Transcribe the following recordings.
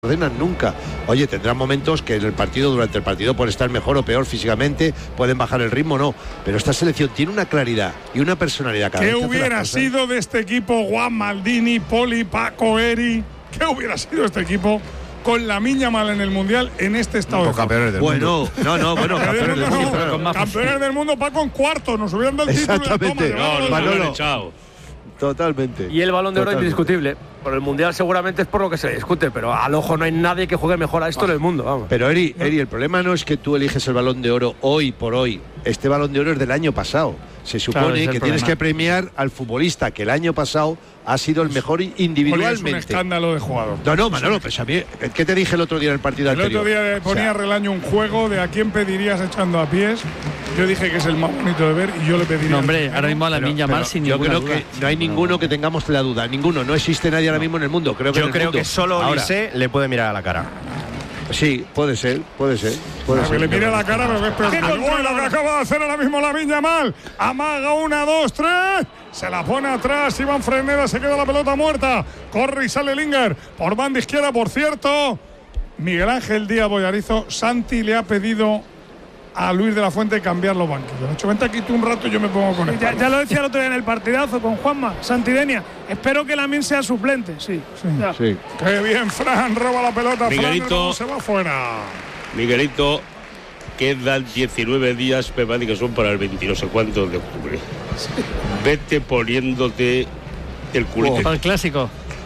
ordenan nunca. Oye, tendrán momentos que en el partido, durante el partido, por estar mejor o peor físicamente, pueden bajar el ritmo, no. Pero esta selección tiene una claridad y una personalidad. ¿Qué hubiera sido de este equipo, Juan, Maldini, Poli, Paco, Eri? ¿Qué hubiera sido este equipo con Lamine Yamal en el Mundial en este estado de campeones del mundo? Bueno, campeones del mundo. Campeones del mundo, Paco, en cuarto. Nos hubieran dado el título. Exactamente. Manolo. Totalmente. Y el Balón de Oro indiscutible. Por el Mundial seguramente es por lo que se discute, pero al ojo no hay nadie que juegue mejor a esto en el mundo. Vamos. Pero Eri, el problema no es que tú eliges el Balón de Oro hoy por hoy. Este Balón de Oro es del año pasado. Se supone que tienes que premiar al futbolista que el año pasado ha sido el mejor individualmente. Es un escándalo de jugador. No, Manolo, pues a mí, ¿qué te dije el otro día en el partido anterior? El otro día ponía Relaño un juego de a quién pedirías echando a pies. Yo dije que es el más bonito de ver y yo le pediría. No, hombre, ahora mismo a Lamine Yamal sin ninguna duda. Yo creo que no hay ninguno que tengamos la duda. Ninguno. No existe nadie ahora mismo en el mundo. Creo que solo Olise le puede mirar a la cara. Sí, puede ser. Que le mire a la cara, pero que es peor. ¡Qué lo que acaba de hacer ahora mismo Lamine Yamal! Amaga 1, 2, 3. Se la pone atrás. Iván Freneda, se queda la pelota muerta. Corre y sale Linger. Por banda izquierda, por cierto. Miguel Ángel Díaz Boyarizo. Santi le ha pedido a Luis de la Fuente cambiar los banquillos. De hecho, vente aquí tú un rato y yo me pongo con él. Ya lo decía el otro día en el partidazo con Juanma Santidenia. Espero que Lamine sea suplente. Sí. Qué bien, Fran. Roba la pelota. Miguelito, Fran, se va fuera. Miguelito, quedan 19 días, me parece que son para el 20 no sé cuánto de octubre. Vete poniéndote el culete. Para el clásico.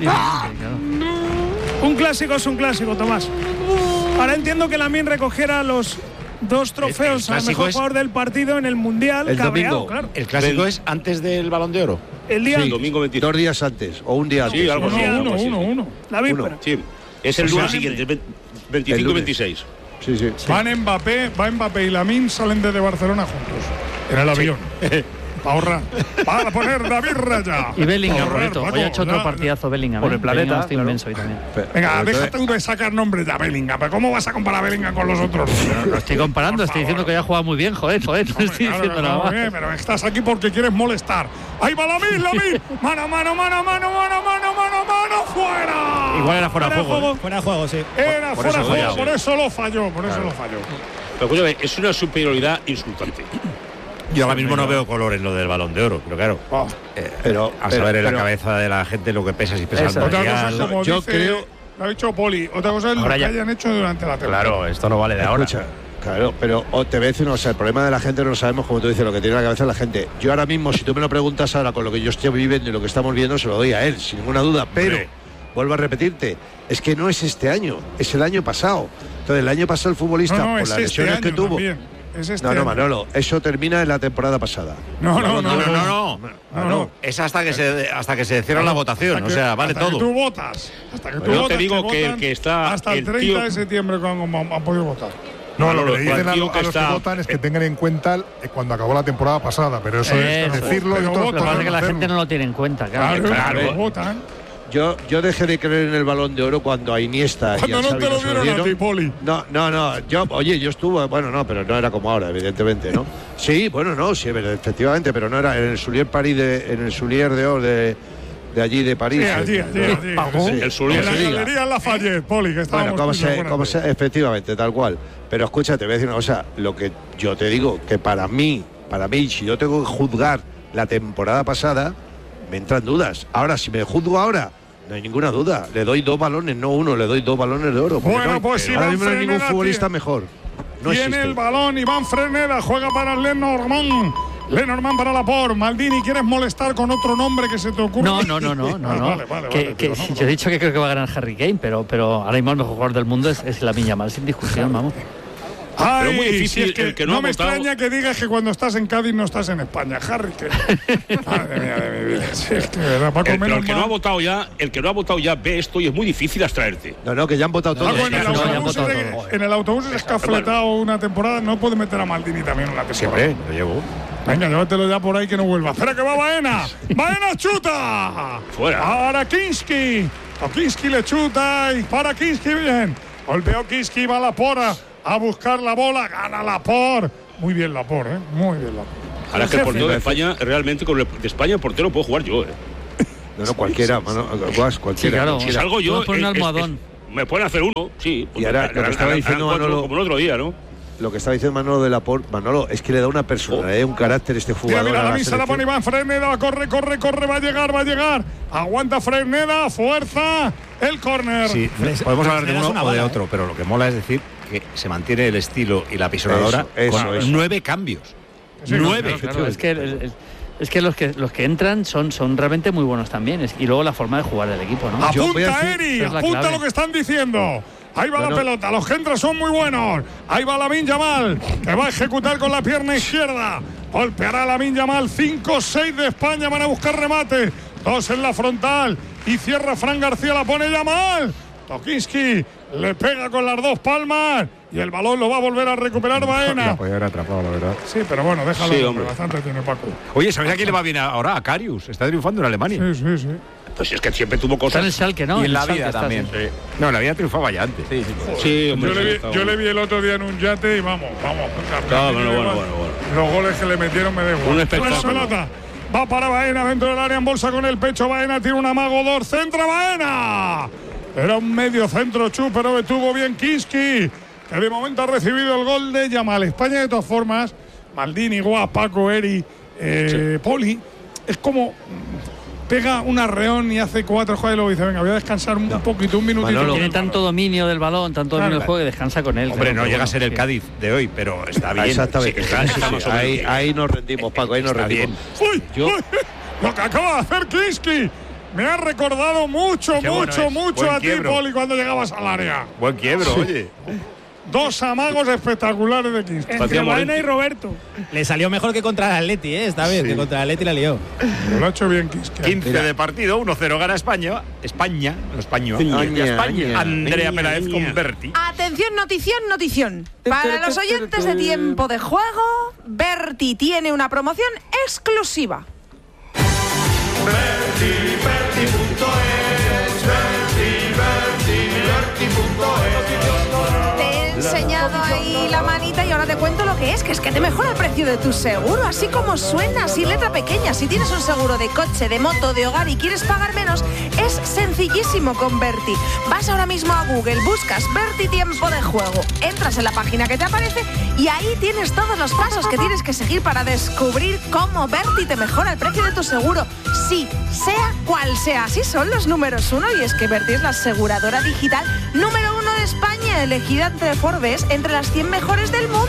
Un clásico es un clásico, Tomás. Ahora entiendo que Lamine recogiera los 2 trofeos al mejor jugador del partido en el Mundial. El domingo. Claro. ¿El clásico es antes del Balón de Oro? El día. Sí, domingo 23. 2 días antes o un día antes. Sí, algo así. Uno. La víspera. Sí, es el lunes siguiente, 25 y 26. Sí. Va Mbappé y Lamine salen desde Barcelona juntos. En el avión. Para ahorrar. Para poner David Raya. Y Bellingham, bonito. Hoy ha hecho otro partidazo Bellingham. Por el planeta. Está inmenso hoy también. Venga, déjate de sacar nombres de Bellingham. ¿Pero cómo vas a comparar a Bellingham con los otros? Lo estoy comparando, estoy diciendo que ya ha jugado muy bien, joder. No estoy diciendo nada más. Bien, pero estás aquí porque quieres molestar. Ahí va Lamine. Mano, fuera. Igual era fuera de juego. Fuera de juego, sí. Era fuera de juego, por eso lo falló. Pero escúchame, es una superioridad insultante. Yo ahora mismo no veo color en lo del Balón de Oro, pero claro. A saber en la cabeza de la gente lo que pesa, si pesa el Mundial. Yo creo. Lo ha dicho Poli. Otra cosa es lo que hayan hecho durante la temporada. Claro, esto no vale de ahora. Claro, pero te voy a decir, el problema de la gente no lo sabemos, como tú dices, lo que tiene en la cabeza la gente. Yo ahora mismo, si tú me lo preguntas ahora con lo que yo estoy viviendo y lo que estamos viendo, se lo doy a él, sin ninguna duda. Pero, vuelvo a repetirte, es que no es este año, es el año pasado. Entonces, el año pasado el futbolista, por las lesiones que tuvo... No, Manolo, eso termina en la temporada pasada. No. Es hasta que se cierra la votación, o sea, vale todo. Hasta que tú votas. Yo te digo que el que está... Hasta el 30 de septiembre cuando han podido votar. No, lo que le dicen a los que votan es que tengan en cuenta cuando acabó la temporada pasada, pero eso es decirlo. Lo que pasa es que la gente no lo tiene en cuenta, claro. Votan. Yo dejé de creer en el Balón de Oro cuando a Iniesta cuando no te lo dieron a ti, Poli. No, yo estuve, pero no era como ahora, evidentemente, ¿no? Sí, efectivamente, pero no era en el Soulier París en el Soulier de Oro de allí de París. Sí, allí. El Soulier. En la galería Lafayette, Poli, que estábamos. Efectivamente, tal cual. Pero escúchate, voy a decir una cosa, lo que yo te digo, que para mí, si yo tengo que juzgar la temporada pasada, me entran dudas. Ahora, si me juzgo ahora, no hay ninguna duda. Le doy 2 balones, no 1, le doy 2 balones de oro. Bueno, pues ahora mismo no hay ningún futbolista mejor. Tiene el balón Iván Freneda, juega para Lenormand para Laporte. Maldini, ¿quieres molestar con otro nombre que se te ocurra? No. Vale, yo he dicho que creo que va a ganar Harry Kane, pero ahora mismo el mejor jugador del mundo es Lamine Yamal, sin discusión, vamos. Pero muy difícil, si es que no me extraña que digas que cuando estás en Cádiz no estás en España, Harry. Madre mía de mi vida. Sí, es que, ¿verdad? Paco, pero el que no ha votado ya ve esto y es muy difícil abstraerte. No, que ya han votado todos. En el autobús es escafletado una temporada, no puede meter a Maldini también una temporada. Siempre, lo llevo. Venga, llévatelo ya por ahí que no vuelva. Espera que va Baena. ¡Baena chuta! Fuera. Para Kinski. Kinski le chuta y para Kinski bien. Golpeó Kinski, va Laporte a buscar la bola, gana Laporte. Muy bien Laporte, muy bien Laporte. Ahora que el portero de España, realmente con el de España el portero puedo jugar yo, No, cualquiera, cualquiera. Sí, claro. Si salgo yo, por un almohadón. Me pueden hacer uno, sí. Y ahora lo que estaba diciendo Manolo, como el otro día, ¿no? Lo que estaba diciendo Manolo de Laporte, Manolo, es que le da una personalidad, un carácter este jugador. Mira, la misa la pone Iván Fresneda, corre, va a llegar. Aguanta Fresneda, fuerza, el córner. Sí, podemos hablar de uno o de otro, pero lo que mola es decir que se mantiene el estilo y la pisonadora con 9 cambios. Sí, 9. Claro, es que los que entran son realmente muy buenos también. Y luego la forma de jugar del equipo, ¿no? Apunta Eri, apunta lo que están diciendo. Ahí va la pelota, los que entran son muy buenos. Ahí va Lamine Yamal, que va a ejecutar con la pierna izquierda. Golpeará Lamine Yamal, 5-6 de España, van a buscar remate. 2 en la frontal y cierra Fran García, la pone Yamal. Tokinski le pega con las 2 palmas y el balón lo va a volver a recuperar Baena. La podía haber atrapado, la verdad. Sí, pero bueno, déjalo, sí, hombre. Bastante tiene Paco. Oye, ¿sabes a quién le va bien ahora? A Karius, está triunfando en Alemania. Sí. Pues es que siempre tuvo cosas. Está en el Schalke, ¿no? Y en la vida también. Sí. No, en la vida triunfaba ya antes. Sí, hombre, yo le vi el otro día en un yate y vamos. Bueno. Los goles que le metieron me da igual. Un espectáculo. Pelota. Va para Baena dentro del área en bolsa con el pecho. Baena tiene un amago, centra Baena. Era un medio centro pero estuvo bien Kinski, que de momento ha recibido el gol de Yamal. España, de todas formas, Maldini, Guas, Paco, Eri, Poli, es como pega un arreón y hace 4 jugadas y luego dice, venga, voy a descansar un poquito, un minutito. Manolo, tiene tanto dominio del balón, tanto dominio del juego que descansa con él. Hombre, no llega a ser el Cádiz de hoy, pero está bien. Exactamente. Sí, ahí nos rendimos, Paco, ahí nos rendimos. ¡Uy! Lo que acaba de hacer Kinski me ha recordado mucho a ti, Poli, cuando llegabas al área. Buen quiebro, oye. 2 amagos espectaculares de Kinski. Entre Baena y Roberto. Le salió mejor que contra el Atleti, esta vez, que contra el Atleti la lió. Lo ha hecho bien Kinski. 15 de partido, 1-0 gana España. España. Andrea Peláez con Berti. Atención, notición. Para los oyentes de Tiempo de Juego, Berti tiene una promoción exclusiva. Te he enseñado ahí la manita y ahora te cuento lo que es que te mejora el precio de tu seguro, así como suena, sin letra pequeña. Si tienes un seguro de coche, de moto, de hogar y quieres pagar menos, es sencillísimo con Berti. Vas ahora mismo a Google, buscas Berti Tiempo de Juego, entras en la página que te aparece y ahí tienes todos los pasos que tienes que seguir para descubrir cómo Berti te mejora el precio de tu seguro. Sí, sea cual sea, así son los números 1 y es que Berti es la aseguradora digital número 1 de España, elegida entre Forbes entre las 100 mejores del mundo.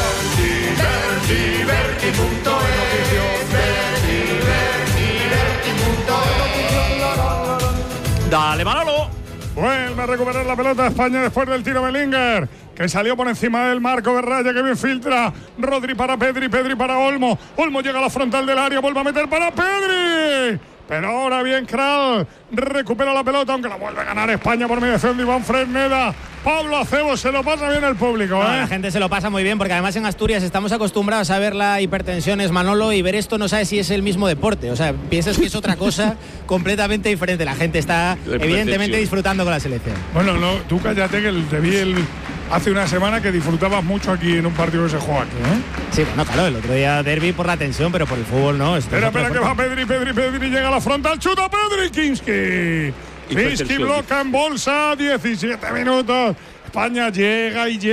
Dale, Manolo. Vuelve a recuperar la pelota de España después del tiro Bellinger, que salió por encima del marco de raya, que bien filtra. Rodri para Pedri para Olmo. Olmo llega a la frontal del área, vuelve a meter para Pedri. Pero ahora bien Kral recupera la pelota, aunque la vuelve a ganar España por mediación de Iván Fresneda. Pablo Acebo, se lo pasa bien el público, ¿eh? La gente se lo pasa muy bien, porque además en Asturias estamos acostumbrados a ver la hipertensión, es Manolo, y ver esto no sabes si es el mismo deporte. O sea, piensas que es otra cosa completamente diferente. La gente está evidentemente disfrutando con la selección. Bueno, no, tú cállate, que te vi hace una semana que disfrutabas mucho aquí en un partido que se juega aquí, ¿eh? Sí, bueno, claro, el otro día derbi por la tensión, pero por el fútbol no. Espera, que va Pedri, llega a la frontal, chuta Pedri, Kinski bloca en bolsa, 17 minutos. España llega y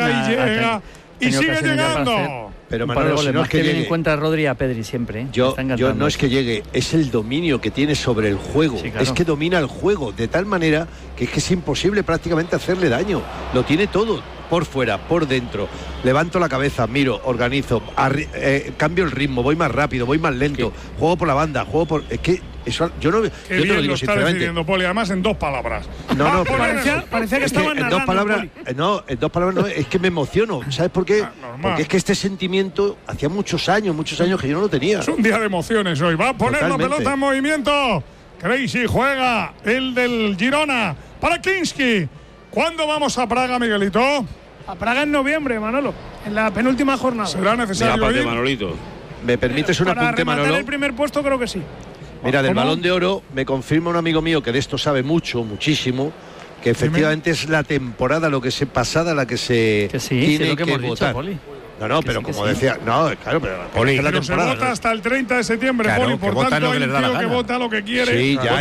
sigue llegando. Pero Manolo, si no es que llegue, en cuenta Rodri a Pedri siempre, ¿eh? Yo no es que llegue, es el dominio que tiene sobre el juego. Sí, claro. Es que domina el juego de tal manera que es imposible prácticamente hacerle daño. Lo tiene todo, por fuera, por dentro. Levanto la cabeza, miro, organizo, cambio el ritmo, voy más rápido, voy más lento, juego por la banda, es que eso, yo no, yo te lo digo sinceramente. Decidiendo, Poli, además en 2 palabras. No, parecía que estaban en 2 palabras. No, en 2 palabras no, es que me emociono. ¿Sabes por qué? Porque es que este sentimiento hacía muchos años que yo no lo tenía. Es un día de emociones hoy. Va a poner la pelota en movimiento. Crazy juega el del Girona para Kinski. ¿Cuándo vamos a Praga, Miguelito? A Praga en noviembre, Manolo, en la penúltima jornada. ¿Será necesario ir? Manolito. ¿Me permites un apunte, Manolo? Para el primer puesto creo que sí. Mira, del Balón de Oro me confirma un amigo mío que de esto sabe muchísimo, que efectivamente es la temporada pasada la que se tiene que votar. No, pero como decía, no, claro, pero se vota hasta el 30 de septiembre, Poli, por tanto hay un tío que vota lo que quiere. Sí, ya.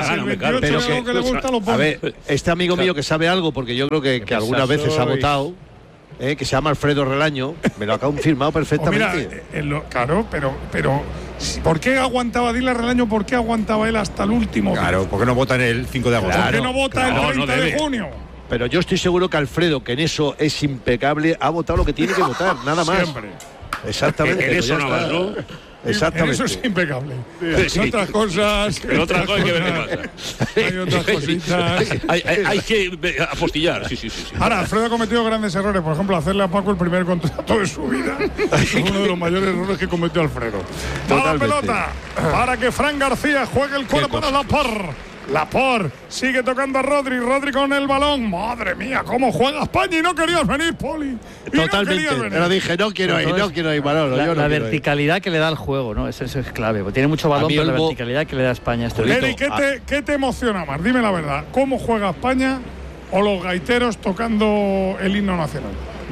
A ver, este amigo mío que sabe algo, porque yo creo que algunas veces ha votado, que se llama Alfredo Relaño, me lo ha confirmado perfectamente. Mira, claro, pero ¿por qué aguantaba, dile a Relaño, por qué aguantaba él hasta el último? Claro, ¿por qué no vota en el 5 de agosto? ¿Por qué no vota el 30 de junio? Pero yo estoy seguro que Alfredo, que en eso es impecable, ha votado lo que tiene que votar, nada más. Siempre. Exactamente. En eso nada más, ¿no? En Exactamente. eso es impecable. En otras cosas. En otras cosas hay que ver qué pasa. Hay otras cositas. Hay que apostillar, sí. Ahora, Alfredo ha cometido grandes errores. Por ejemplo, hacerle a Paco el primer contrato de su vida. Es uno de los mayores errores que cometió Alfredo. Va la pelota para que Fran García juegue el cuero para Laporte sigue tocando a Rodri con el balón. Madre mía, cómo juega España y no querías venir, Poli. Totalmente. Pero dije, no quiero ir, Manolo. La verticalidad que le da al juego, ¿no? Eso es clave. Tiene mucho balón, pero la verticalidad que le da a España. Eri, ¿qué te emociona más? Dime la verdad. ¿Cómo juega España o los gaiteros tocando el himno nacional?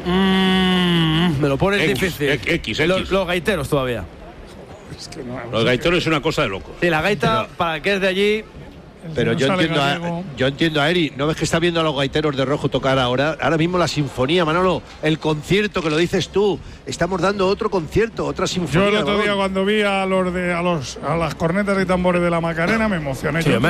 Me lo pones difícil. X. Los gaiteros todavía. Es que no, los gaiteros es una cosa de loco. Sí, la gaita, para el que es de allí. Pero yo entiendo a Eri. ¿No ves que está viendo a los gaiteros de rojo tocar ahora mismo la sinfonía, Manolo? El concierto, que lo dices tú. Estamos dando otro concierto, otra sinfonía. Yo el otro día cuando vi a las cornetas y tambores de la Macarena me emocioné. Sí,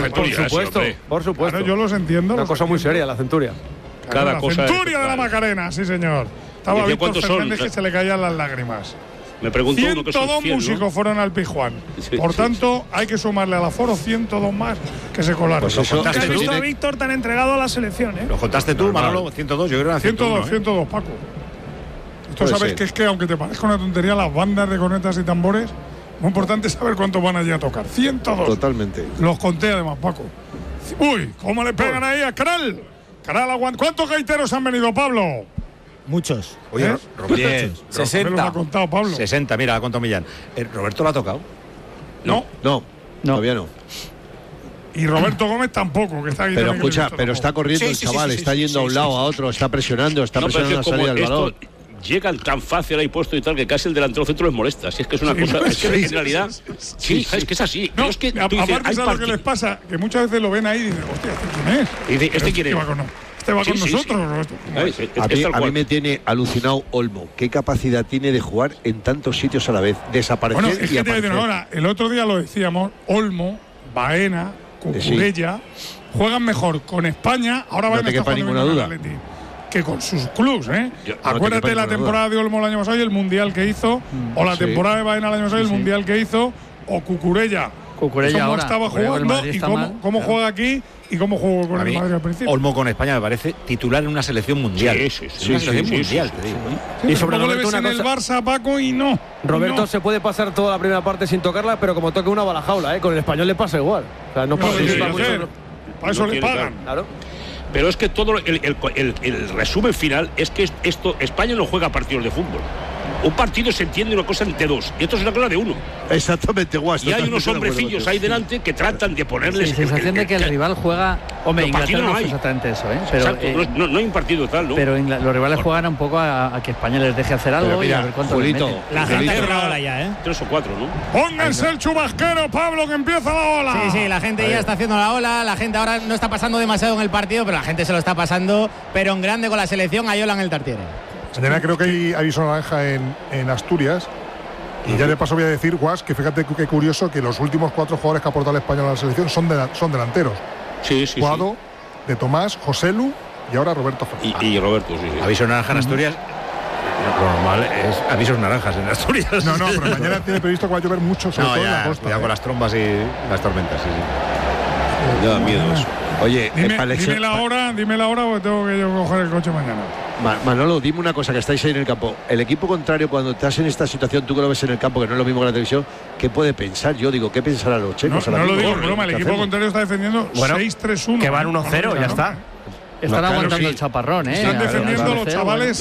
por supuesto. Claro, yo los entiendo. Una cosa muy seria, la centuria. La centuria de la Macarena, sí señor. Estaba Víctor Fernández que se le caían las lágrimas. Me pregunto 102 músicos fueron al Pizjuán. Por tanto, hay que sumarle al aforo 102 más que se colaron. Pues eso he visto a Víctor tan entregado a la selección, ¿eh? ¿Lo contaste tú, Manolo? 102, yo creo que eran 102. 102, Paco. Esto sabes que es que, aunque te parezca una tontería, las bandas de cornetas y tambores, muy importante saber cuántos van allí a tocar. 102. Totalmente. Los conté además, Paco. Uy, ¿cómo le pegan ahí a Caral? Caral aguanta. ¿Cuántos gaiteros han venido, Pablo? Muchos. Oye, Roberto, 60. Me lo ha contado Pablo. 60, mira, ha contado Millán. ¿Roberto lo ha tocado? No, todavía no. Y Roberto Gómez tampoco, que está aquí. Pero escucha, pero está corriendo el chaval, está yendo a un lado, a otro, está presionando a salir al balón. Llegan tan fácil ahí puesto y tal que casi el delantero centro les molesta. Si es que es una cosa. Es que en realidad. Sí, es que es así. No, es que aparte, ¿sabes lo que les pasa? Que muchas veces lo ven ahí y dicen, hostia, ¿este quién es? Y dice, ¿este quién es? Este va con nosotros. A mí me tiene alucinado Olmo. ¿Qué capacidad tiene de jugar en tantos sitios a la vez? Desaparecer bueno, es y que aparecer. Ahora, el otro día lo decíamos, Olmo, Baena, Cucurella, juegan mejor con España. Ahora Baena está jugando ninguna duda que con sus clubs, ¿eh? Acuérdate la temporada de Olmo el año pasado y el mundial que hizo, o la temporada de Baena el año pasado y el mundial que hizo, o Cucurella ahora estaba jugando y cómo juega aquí y cómo jugó con el Madrid al principio. Olmo con España me parece titular en una selección mundial. Sí, una selección mundial, te digo. Y sobre todo le ves en el Barça, Paco, y no. Roberto se puede pasar toda la primera parte sin tocarla, pero como toque una va a la jaula, ¿eh? Con el español le pasa igual. O sea, no participa mucho. Para eso le pagan. Claro. Pero es que todo el resumen final es que España no juega partidos de fútbol. Un partido se entiende una cosa de dos y esto es una cosa de uno. Exactamente, guay. Y hay unos hombrecillos ahí delante que tratan de ponerles. La sensación de que el rival juega. Hombre, Inglaterra no es exactamente eso, ¿eh? Pero, exacto, no hay un partido tal, ¿no? Pero los rivales juegan un poco a que España les deje hacer algo y a ver cuánto les mete. La gente ha cerrado la ya, ¿eh? 3 o 4, ¿no? Pónganse el chubasquero, Pablo, que empieza la ola. Sí, la gente ya está haciendo la ola. La gente ahora no está pasando demasiado en el partido, pero la gente se lo está pasando, pero en grande con la selección. Ayola en el Tartiere. Mañana creo que hay aviso naranja en Asturias. Y ya de paso voy a decir, Guas, que fíjate qué curioso que los últimos 4 jugadores que ha aportado el español a la selección son delanteros. Sí. Guado, De Tomás, Joselu y ahora Roberto Fernández. Y Roberto, sí. Aviso naranja en Asturias. Lo normal es avisos naranjas en Asturias. No, pero mañana tiene previsto que va a llover mucho, sobre todo en la costa. Cuidado con las trombas y las tormentas, sí. Da miedo eso. Oye, dime la hora porque tengo que yo coger el coche mañana. Manolo, dime una cosa, que estáis ahí en el campo. El equipo contrario, cuando estás en esta situación, tú que lo ves en el campo, que no es lo mismo que la televisión, ¿qué puede pensar? Yo digo, ¿qué pensarán los checos? No lo digo en broma, el equipo contrario está defendiendo 6-3-1. Que van 1-0, ya está. Están aguantando el chaparrón, ¿eh? Están defendiendo los chavales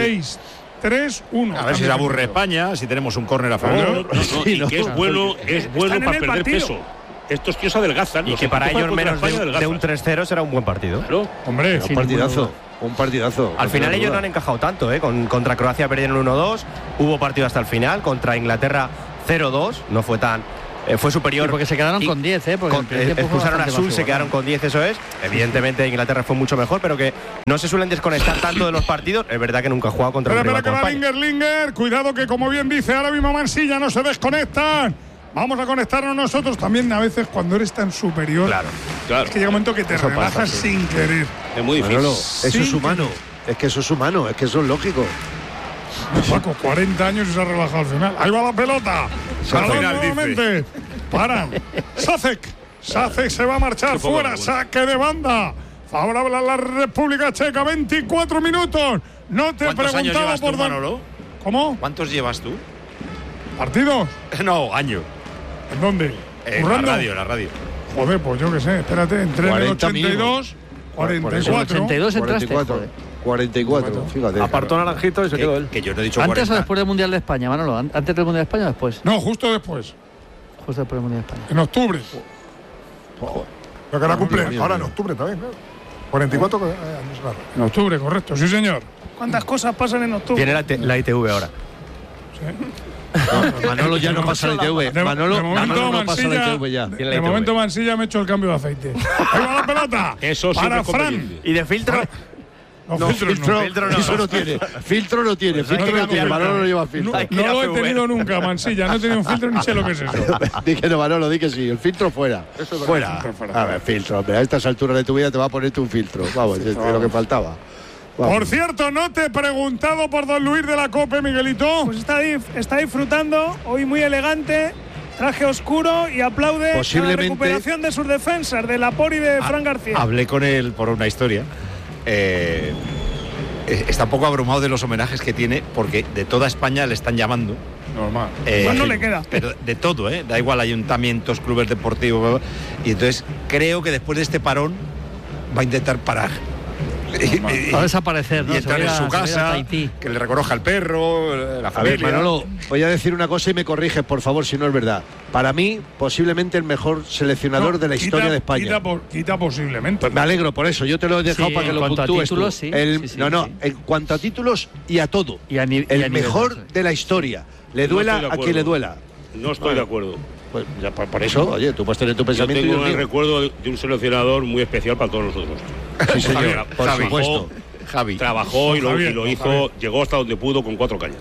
6-3-1. A ver si se aburre España, si tenemos un córner a favor. Y que es bueno para perder peso. Estos tíos adelgazan. Y que para ellos menos de un 3-0 será un buen partido. Claro. Hombre, un partidazo. Un partidazo. Al final ellos no han encajado tanto, contra Croacia perdieron 1-2, hubo partido hasta el final, contra Inglaterra 0-2, no fue tan... fue superior. Sí, porque se quedaron con 10, porque expulsaron a Sul, se quedaron con 10, eso es. Evidentemente Inglaterra fue mucho mejor, pero que no se suelen desconectar tanto de los partidos. Es verdad que nunca ha jugado contra un rival como España. Linger, cuidado que como bien dice ahora mismo Mansilla, no se desconectan. Vamos a conectarnos nosotros también a veces cuando eres tan superior. Claro. Es que llega un momento que te relajas sin querer. Es muy difícil. Manolo, eso es humano. Es que eso es humano, es que eso es lógico. Paco, 40 años y se ha relajado al final. Ahí va la pelota. Balón nuevamente. Paran. Sacek se va a marchar fuera. Saque de banda. Favorable a la República Checa. 24 minutos. No te he preguntado por dónde. Manolo? ¿Cómo? ¿Cuántos llevas tú? ¿Partidos? No, año. ¿En dónde? En la radio. Joder, pues yo qué sé. Espérate, entré en el 82, 44. 82 entraste. 44, fíjate. Apartó Naranjito y se quedó él. Que yo no he dicho ¿Antes 40. o después del Mundial de España, Manolo? ¿Antes del Mundial de España o después? No, justo después. Justo después del Mundial de España. En octubre. Lo que ahora cumple ahora en octubre también, claro. 44 años, claro. En octubre, correcto, sí señor. ¿Cuántas cosas pasan en octubre? Tiene la ITV ahora. Sí. Manolo ya no pasa la ITV. Manolo no pasa la ITV ya. De momento Mansilla me ha hecho el cambio de aceite. Ahí va la pelota. Eso sí para Fran. ¿Y de filtro? No, filtro no. Eso no tiene. Filtro no tiene. Manolo no lleva filtro. No lo he tenido nunca, Mansilla. No he tenido un filtro ni sé lo que es eso. Di que no, Manolo, di que sí. El filtro fuera. Fuera. A ver, filtro, hombre. A estas alturas de tu vida te va a ponerte un filtro. Vamos, es lo que faltaba. Vamos. Por cierto, no te he preguntado por don Luis de la COPE, Miguelito. Pues está disfrutando, hoy muy elegante, traje oscuro y aplaude la recuperación de sus defensas, de Laporte y de Fran García. Hablé con él por una historia. Está un poco abrumado de los homenajes que tiene, porque de toda España le están llamando. Normal. Pues no le queda. Pero de todo, da igual, ayuntamientos, clubes deportivos. Y entonces creo que después de este parón va a intentar parar. Va a desaparecer, ¿no? Y entrar en su casa, que le reconozca al perro, la familia. A ver, Manolo, voy a decir una cosa y me corriges, por favor, si no es verdad. Para mí, posiblemente el mejor seleccionador de la historia de España. Quita posiblemente. Pues me alegro por eso. Yo te lo he dejado para que lo puntúes tú. En cuanto a títulos y a todo. El mejor de la historia. Le duela a quien le duela. No estoy de acuerdo. Pues ya por eso, oye, tú puedes tener tu pensamiento. Yo tengo un recuerdo de un seleccionador muy especial para todos nosotros. Sí, señor, por supuesto. Trabajó y lo hizo, llegó hasta donde pudo con 4 cañas.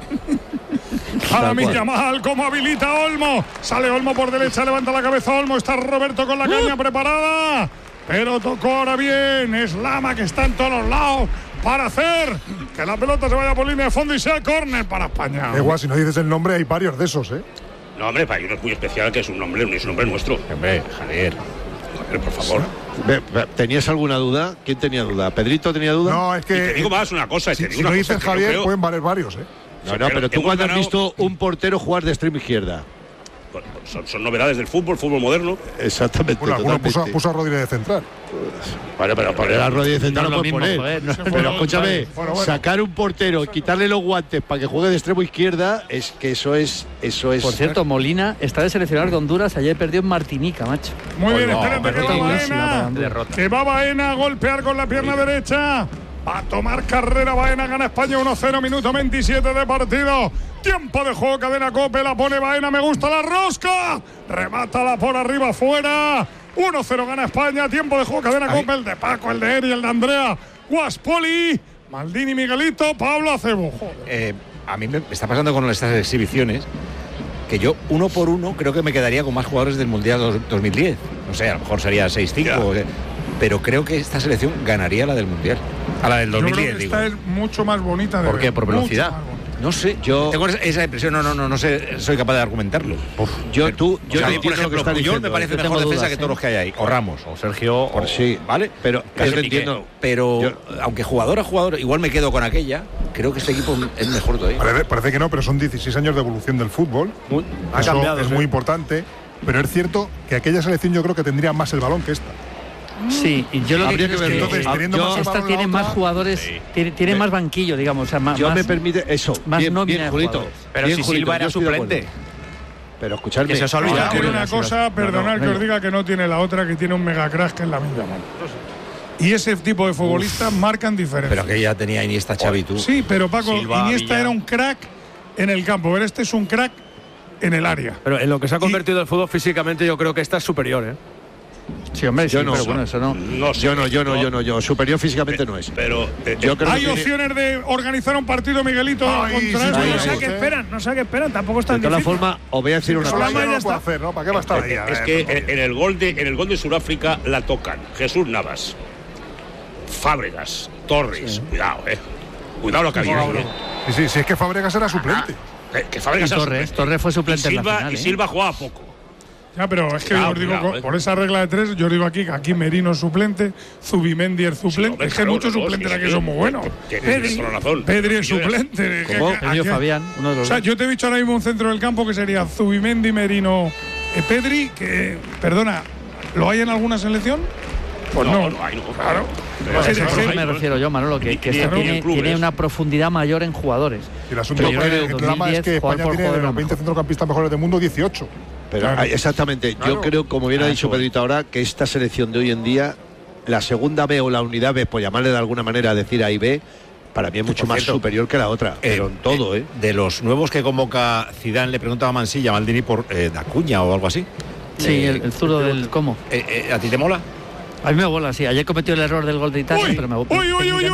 Ahora Yamal, como habilita Olmo. Sale Olmo por derecha, levanta la cabeza Olmo. Está Roberto con la caña preparada. Pero tocó ahora bien. Es Lama que está en todos los lados para hacer que la pelota se vaya por línea de fondo y sea córner para España. Igual, si no dices el nombre, hay varios de esos, No, hombre, para uno es muy especial, que es un nombre nuestro. Hombre, Javier. Joder, por favor. ¿Tenías alguna duda? ¿Quién tenía duda? ¿Pedrito tenía duda? No, es que. Y te digo más una cosa. Si no dices Javier, pueden valer varios, No, pero tú cuando has visto un portero jugar de extremo izquierda. Son novedades del fútbol moderno. Exactamente. Bueno, alguno puso a Rodríguez de central. Bueno, pero poner a Rodríguez de central no puede poner. Pero escúchame, sacar un portero y quitarle los guantes para que juegue de extremo izquierda, es que eso es. Por cierto, Molina está de seleccionador de Honduras, ayer perdió en Martinica, macho. Muy bien, espérate que va Baena a golpear con la pierna derecha. Va a tomar carrera Baena, gana España 1-0, minuto 27 de partido. Tiempo de juego, cadena COPE, la pone Baena, me gusta la rosca. Remátala por arriba, fuera. 1-0 gana España, tiempo de juego, cadena COPE, el de Paco, el de Eri, el de Andrea, Guaspoli, Maldini, Miguelito, Pablo Acebo. A mí me está pasando con estas exhibiciones que yo, uno por uno, creo que me quedaría con más jugadores del Mundial 2010. No sé, a lo mejor sería 6-5, pero creo que esta selección ganaría la del Mundial. A la del 2010, yo creo que esta es mucho más bonita de ¿Por qué? ¿Por velocidad? No sé, yo tengo esa impresión, no sé, soy capaz de argumentarlo. Por ejemplo, Puyol me parece mejor defensa que todos los que hay ahí. O Ramos, o Sergio, sí, ¿vale? Pero yo te entiendo. Pero aunque jugador a jugador, igual me quedo con aquella. Creo que este equipo es mejor todavía. Parece que no, pero son 16 años de evolución del fútbol. Ha cambiado, es muy importante. Pero es cierto que aquella selección yo creo que tendría más el balón que esta. Sí, y yo lo que creo es que esta tiene más jugadores, tiene más banquillo, digamos. O sea, más, me permite eso. Más nómina, Julito. Pero si Silva era suplente. Pero escuchadme. Que se tiene una cosa, perdonad que os diga que no tiene la otra, que tiene un mega crack que es la misma. Y ese tipo de futbolistas marcan diferencia. Pero que ya tenía Iniesta, Xavi, tú. Sí, pero Paco, Silva, Iniesta Villa. era un crack en el campo. Pero este es un crack en el área. Pero en lo que se ha convertido el fútbol físicamente, yo creo que esta es superior, ¿eh? Sí, hombre, Yo sí, no. pero bueno, eso no. Yo superior físicamente no es. Pero yo creo Hay que opciones de organizar un partido, Miguelito, contra eso. No sé qué esperan, tampoco es tan de todas difícil. formas, os voy a decir una Eso cosa. ya no lo puede hacer, ¿no? ¿Para qué va a estar ahí? es que en el gol de Sudáfrica la tocan Jesús Navas, Fábregas, Torres. Cuidado, cuidado lo que había. Sí, es que Fábregas era suplente. Que Fábregas Y era Torres suplente. fue suplente en la final, Y Silva jugaba poco. Ya, pero es que yo os digo, Cuidado, por esa regla de 3, yo os digo aquí Merino es suplente, Zubimendi es suplente. hombre, es que claro, muchos suplentes aquí son muy buenos. Tienes toda la razón. Pedri es suplente. ¿Cómo? Pedri Fabián, uno de los O sea, dos. yo te he dicho ahora mismo un centro del campo que sería Zubimendi, Merino, Pedri, que, perdona, ¿lo hay en alguna selección? Pues no. No hay, no. Claro. A eso me refiero yo, Manolo, que tiene una profundidad mayor en jugadores. Y el asunto Pero yo creo el que drama es que 2010 jugar España por tiene de jugador los 20 centrocampistas mejores del mundo 18. Pero, exactamente, yo creo, como bien ha dicho Pedrito ahora, que esta selección de hoy en día, la segunda B o la unidad B, por llamarle de alguna manera, decir A y B, para mí es mucho más superior que la otra, pero en todo, De los nuevos que convoca Zidane, le preguntaba a Mansilla, a Maldini por Dacuña o algo así. Sí, el zurdo del ¿cómo? ¿A ti te mola? A mí me mola, sí. Ayer cometió el error del gol de Italia, pero me gusta. Uy,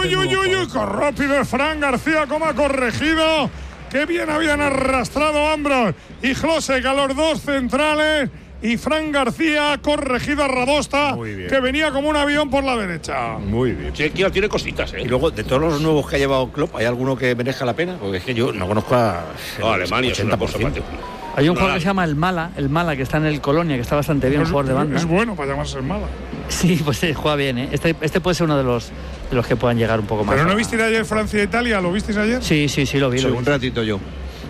qué rápido es Fran García, cómo ha corregido. Qué bien habían arrastrado Ambros y Klose, a los dos centrales. Y Fran García ha corregido a Radosta, que venía como un avión por la derecha. Muy bien. Chequia tiene cositas, Y luego, de todos los nuevos que ha llevado Klopp, ¿hay alguno que merezca la pena? Porque es que yo no conozco a Alemania es una cosa 80%. Hay un jugador que se llama el Mala, que está en el Colonia, que está bastante bien, un jugador de banda. Es bueno para llamarse el Mala. Sí, pues juega bien, ¿eh? Este puede ser uno de los que puedan llegar un poco más. ¿Pero no visteis ayer Francia-Italia? ¿Lo visteis ayer? Sí, lo vi. un ratito yo.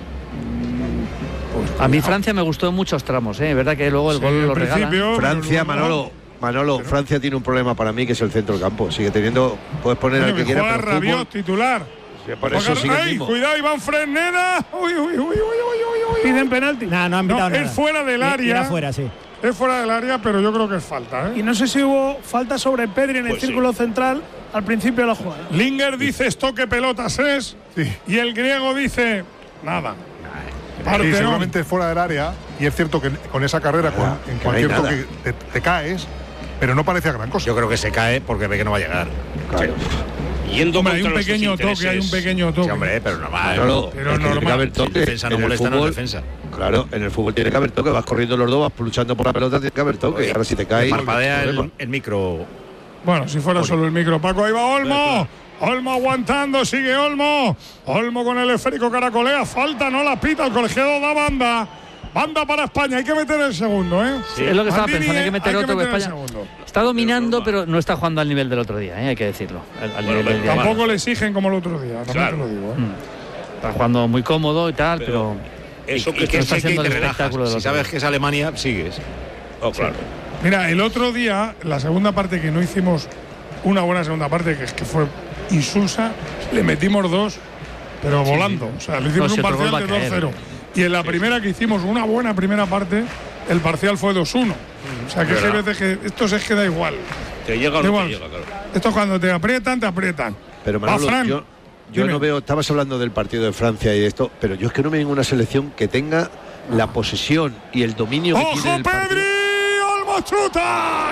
A mí Francia me gustó en muchos tramos, ¿eh? Es verdad que luego el gol lo regala. Francia, Manolo, Francia tiene un problema para mí, que es el centro del campo. Sigue teniendo, puedes poner al que quiera, juega pero Rabiot, titular. Por eso sigue el ¡Ay, mismo. cuidado, Iván Fresneda! ¡Uy! Piden penalti. No han pitado nada. Es fuera del área. Era fuera, sí. Es fuera del área, pero yo creo que es falta, ¿eh? Y no sé si hubo falta sobre Pedri en el Pues círculo central al principio de la jugada. Linger dice esto que pelotas es. Y el griego dice nada. Sí, seguramente fuera del área. Y es cierto que con esa carrera, en cualquier no hay toque, te caes, pero no parecía gran cosa. Yo creo que se cae porque ve que no va a llegar. Claro. Yendo Hombre, hay un contra pequeño nuestros toque, hay un intereses. pequeño toque. Sí, hombre, pero no va. Pero es que tiene que haber toque. Si defensa no En el molesta, no fútbol, es defensa. Claro, en el fútbol tiene que haber toque. Vas corriendo los dos, vas luchando por la pelota, tiene que haber toque. Ahora si te caes. Parpadea el micro. Bueno, si fuera solo el micro, Paco, ahí va Olmo. Olmo aguantando, sigue Olmo. Olmo con el esférico caracolea. Falta, no la pita. El colegiado da banda. Banda para España. Hay que meter el segundo, ¿eh? Sí, es lo que estaba Maldini, pensando, hay que meter otro. meter el España segundo. está dominando, pero no está jugando al nivel del otro día, hay que decirlo. Al nivel del día. Tampoco le exigen como el otro día, también te lo digo. Está jugando muy cómodo y tal, pero Eso y que no está sé que haciendo te el relajas. espectáculo de Si los sabes otros. que es Alemania, sigues. Oh, claro. Mira, el otro día, la segunda parte que no hicimos una buena segunda parte, que fue insulsa, le metimos dos, pero volando. O sea, le hicimos un parcial de 2-0. Y en la primera que hicimos una buena primera parte, el parcial fue 2-1. O sea, que hay veces que esto se queda igual. Te llega o no te llega, claro. Esto cuando te aprietan, te aprietan. Pero Manolo, yo no veo, estabas hablando del partido de Francia y de esto, pero yo es que no veo ninguna selección que tenga la posesión y el dominio que tiene el partido. Pedri! ¡Olmo chuta!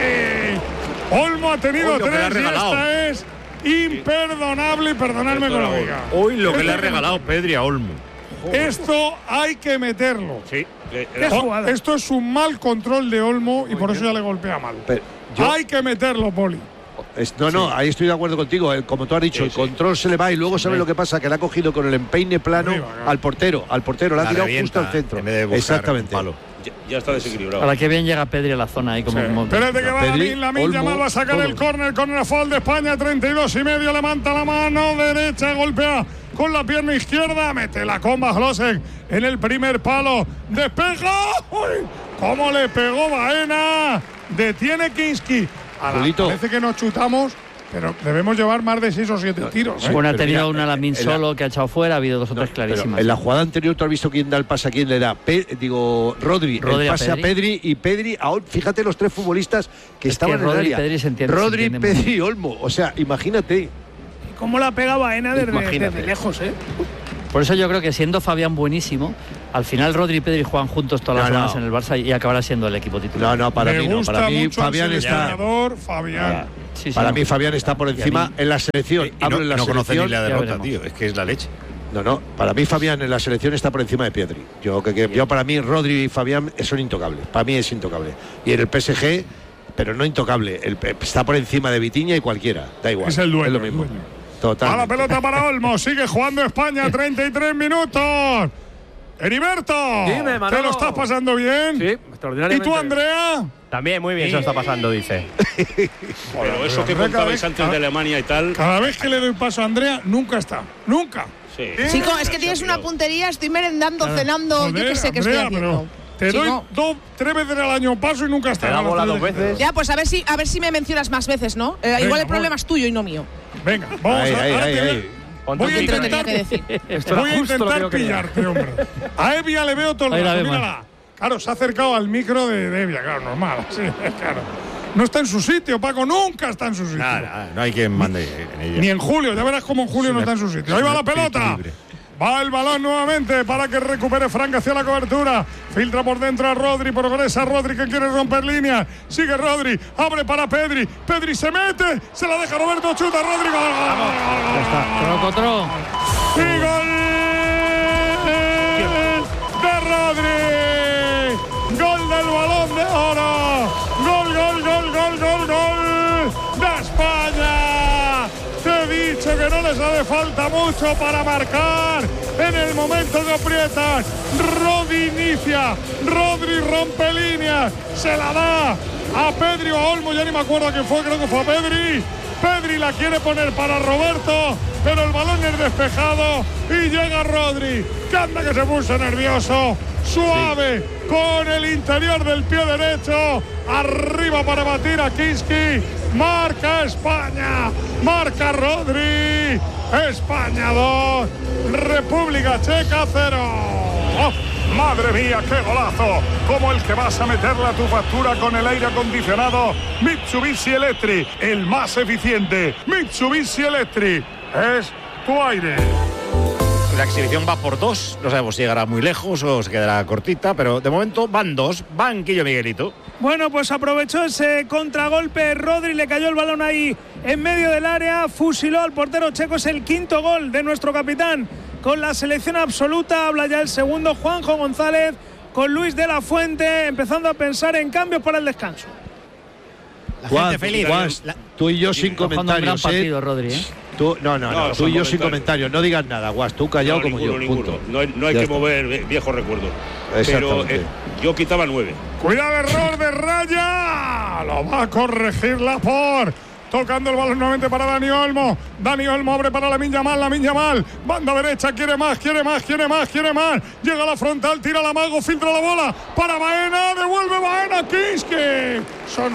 Olmo ha tenido tres y esta es imperdonable, y perdonadme con lo que diga. Hoy lo que le ha regalado Pedri a Olmo. Esto hay que meterlo. Sí. Esto es un mal control de Olmo y por eso ya le golpea mal. Hay que meterlo, Poli. No, ahí estoy de acuerdo contigo. Como tú has dicho, el control se le va y luego ¿sabes lo que pasa? Que le ha cogido con el empeine plano al portero, le ha tirado justo al centro. Exactamente. Ya está desequilibrado. Ahora que bien llega Pedri a la zona ahí como Espérate que va Lamine Yamal, va a sacar el córner a favor de España, 32,5, levanta la mano derecha, golpea con la pierna izquierda, mete la comba Klose en el primer palo, despega. ¡Uy! ¿Cómo le pegó Baena? Detiene Kinski. Parece que nos chutamos pero debemos llevar más de 6 o 7 tiros. Bueno, ha tenido una Lamin solo que ha echado fuera, ha habido 2 o 3 clarísimas. En la jugada anterior tú has visto quién da el pase a quién le da. Rodri el pase a Pedri y Pedri. Fíjate los 3 futbolistas que estaban en el área. Rodri, Pedri y Olmo. O sea, imagínate. ¿Cómo la pega Baena desde lejos, Por eso yo creo que siendo Fabián buenísimo, al final Rodri y Pedri juegan juntos todas las semanas en el Barça y acabará siendo el equipo titular. Para mí Fabián está. Para mí Fabián está por encima en la selección. No conoce ni la derrota, tío. Es que es la leche. No. Para mí Fabián en la selección está por encima de Pedri. Yo para mí Rodri y Fabián son intocables. Para mí es intocable. Y en el PSG, pero no intocable. Está por encima de Vitinha y cualquiera. Da igual. Es el dueño. Es lo mismo. Total. A la pelota para Olmo. Sigue jugando España. 33 minutos. Heriberto. Dime, Manolo. ¿Te lo estás pasando bien? Sí, extraordinariamente. ¿Y tú, Andrea? También muy bien se lo está pasando, dice. Pero eso que contabais antes de Alemania y tal. Cada vez que le doy paso a Andrea, nunca está. Nunca. Sí. Chico, es que tienes una puntería. Estoy merendando, cenando. Yo qué sé qué estoy haciendo. Te doy 3 veces al año paso y nunca está. Te da bola 2 veces. Ya, pues a ver si me mencionas más veces, ¿no? Igual el problema es tuyo y no mío. Venga, vamos voy a intentar pillarte, hombre. A Evia le veo todo el rato, mírala. Claro, se ha acercado al micro de Evia, claro, normal. Sí, claro. No está en su sitio, Paco, nunca está en su sitio. No hay quien mande en ella. Ni en Julio, ya verás cómo en Julio no está en su sitio. Ahí va la pelota. Va el balón nuevamente para que recupere Frank hacia la cobertura. Filtra por dentro a Rodri, progresa Rodri que quiere romper líneas. Sigue Rodri, abre para Pedri. Pedri se mete, se la deja Roberto, chuta Rodri. ¡Gol! Ya está. ¡Y gol de Rodri! ¡Gol del Balón de Oro! ¡Gol de España! Te he dicho que no les hace falta mucho para marcar. En el momento que aprietan, Rodri inicia, Rodri rompe líneas, se la da a Pedri o a Olmo, ya ni me acuerdo quién fue, creo que fue a Pedri. Pedri la quiere poner para Roberto, pero el balón es despejado y llega Rodri, que anda que se puso nervioso, suave, con el interior del pie derecho, arriba para batir a Kinski. Marca España, marca Rodri. España 2, República Checa 0. ¡Oh, madre mía, qué golazo! Como el que vas a meterle a tu factura con el aire acondicionado Mitsubishi Electric, el más eficiente. Mitsubishi Electric es tu aire. La exhibición va por 2, no sabemos si llegará muy lejos o se quedará cortita, pero de momento van 2, banquillo Miguelito. Bueno, pues aprovechó ese contragolpe Rodri, le cayó el balón ahí en medio del área, fusiló al portero checo, es el 5º gol de nuestro capitán con la selección absoluta. Habla ya el segundo Juanjo González con Luis de la Fuente, empezando a pensar en cambios para el descanso. La gente feliz. Tú y yo sin comentarios. Un gran partido, Rodri, ¿eh? Tú y yo sin comentarios, no digas nada, Guas, tú callado como yo, punto. No hay que mover viejos recuerdos. Pero yo quitaba 9. Cuidado, error de Raya, lo va a corregir Laporte. Tocando el balón nuevamente para Dani Olmo. Dani Olmo abre para Lamine Yamal. Banda derecha, quiere más. Llega a la frontal, tira la mago, filtra la bola para Baena. Devuelve Baena, Kinski. Son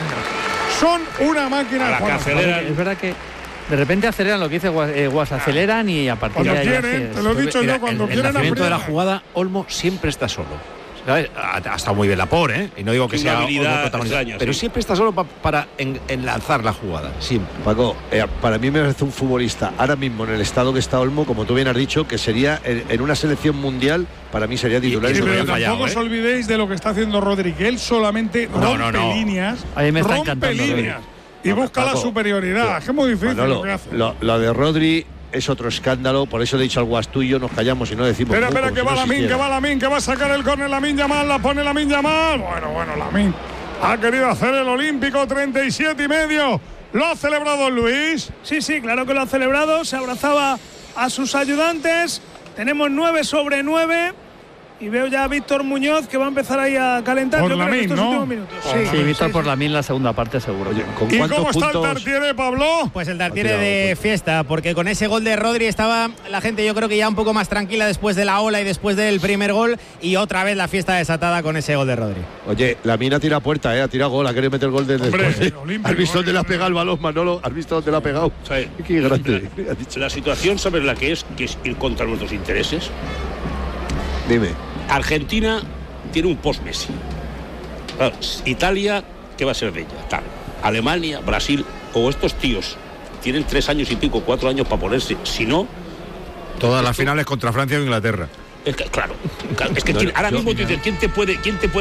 una máquina. A la que aceleran. Es verdad que de repente aceleran, lo que dice Guas, aceleran y a partir de ahí. Quieren, te lo he dicho yo, cuando quieren. En el nacimiento de la jugada, Olmo siempre está solo. ¿Sabes? Ha estado muy bien Laporte, ¿eh? Y no digo que sea habilidad protagonista, pero siempre está solo para enlazar la jugada. Siempre. Paco, para mí me parece un futbolista ahora mismo en el estado que está Olmo, como tú bien has dicho, que sería en una selección mundial, para mí sería titular. Pero tampoco os olvidéis de lo que está haciendo Rodri, que él solamente rompe líneas. Ahí me está encantando líneas y busca Paco, la superioridad. Es muy difícil lo que hace. Lo de Rodri es otro escándalo, por eso he dicho al Guas, tú y yo nos callamos y no decimos. Espera, que va Lamine, que va a sacar el córner Lamine Yamal, la pone Lamine Yamal. Bueno, Lamine ha querido hacer el olímpico, 37,5. ¿Lo ha celebrado Luis? Sí, claro que lo ha celebrado, se abrazaba a sus ayudantes. Tenemos 9/9 Y veo ya a Víctor Muñoz que va a empezar ahí a calentar. Por yo creo que Lamine, estos ¿no? últimos minutos. Sí, Víctor por Lamine la segunda parte seguro. Oye, ¿con ¿Y cuántos cómo está el puntos? Tartiere, Pablo? Pues el Tartiere de fiesta, porque con ese gol de Rodri estaba la gente, yo creo que ya un poco más tranquila después de la ola y después del primer gol, y otra vez la fiesta desatada con ese gol de Rodri. Oye, Lamine ha tirado puerta, ha tirado gol, ha querido meter el gol desde Hombre, después. olímpico, ¿Has visto dónde le ha pegado el balón, Manolo? ¿Has visto dónde le ha pegado? Sí. Qué grande. Ha dicho. La situación, ¿sabes la que es? Que es ir contra nuestros intereses. Dime. Argentina tiene un post-Messi. Claro, Italia, ¿qué va a ser de ella? Tal. Alemania, Brasil, o estos tíos tienen 3 años y pico, 4 años para ponerse. Si no, Todas las finales contra Francia o Inglaterra. es que, claro, es que ahora mismo tú dices, ¿quién te puede